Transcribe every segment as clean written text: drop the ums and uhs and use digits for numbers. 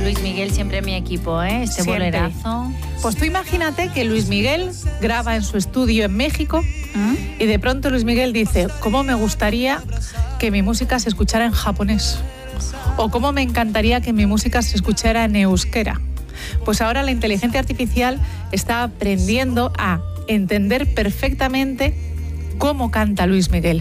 Luis Miguel siempre en mi equipo, ¿eh? Este Siempre. bolerazo. Pues tú imagínate que Luis Miguel graba en su estudio en México y de pronto Luis Miguel dice, ¿cómo me gustaría que mi música se escuchara en japonés? O cómo me encantaría que mi música se escuchara en euskera. Pues ahora la inteligencia artificial está aprendiendo a entender perfectamente cómo canta Luis Miguel,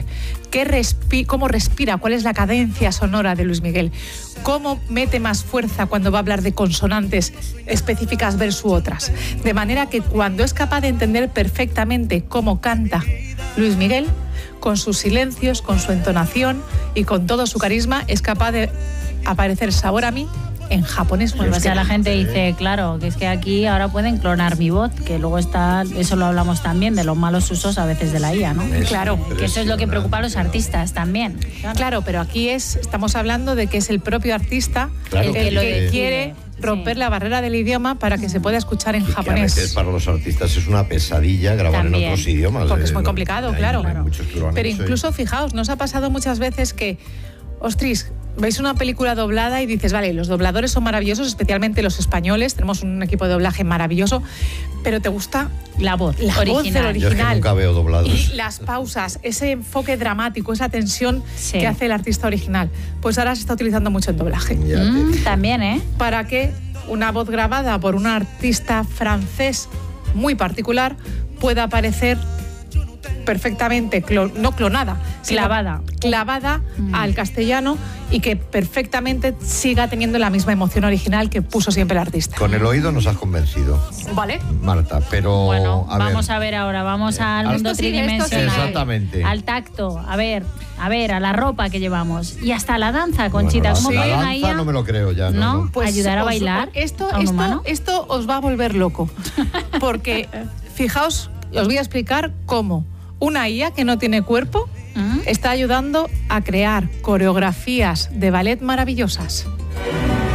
cómo respira, cuál es la cadencia sonora de Luis Miguel, cómo mete más fuerza cuando va a hablar de consonantes específicas versus otras. De manera que cuando es capaz de entender perfectamente cómo canta Luis Miguel, con sus silencios, con su entonación y con todo su carisma, es capaz de aparecer Sabor a mí en japonés. Pues ya la gente dice, claro, que es que aquí ahora pueden clonar mi voz, que luego está, eso lo hablamos también, de los malos usos a veces de la IA, ¿no? Claro. Que eso es lo que preocupa a los artistas también. Claro, pero aquí estamos hablando de que es el propio artista Claro, el que quiere romper la barrera del idioma para que se pueda escuchar en y japonés. que a veces para los artistas es una pesadilla grabar También. en otros idiomas. Porque es muy complicado, claro. Hay muchos que lo han Pero hecho incluso, fijaos, nos ha pasado muchas veces que, ostras, veis una película doblada y dices, vale, los dobladores son maravillosos, especialmente los españoles, tenemos un equipo de doblaje maravilloso, pero te gusta La voz la voz del original. Yo es que original. nunca veo doblados. Y las pausas, ese enfoque dramático, esa tensión Sí. que hace el artista original. Pues ahora se está utilizando mucho en doblaje. Ya te digo. También, ¿eh? Para que una voz grabada por un artista francés muy particular pueda aparecer perfectamente, no clonada, sino clavada al castellano y que perfectamente siga teniendo la misma emoción original que puso siempre el artista. Con el oído nos has convencido, ¿Vale? Marta, pero Bueno, a vamos ver. a ver ahora, vamos al mundo Esto sigue, esto tridimensional. sigue. Exactamente. Al tacto, a ver, a la ropa que llevamos. Y hasta la danza, Conchita. Bueno, ¿Cómo la puede una danza IA? no me lo creo ya, no. Pues ayudar a os- bailar esto, a un humano. esto os va a volver loco. Porque, fijaos, os voy a explicar cómo una IA que no tiene cuerpo está ayudando a crear coreografías de ballet maravillosas.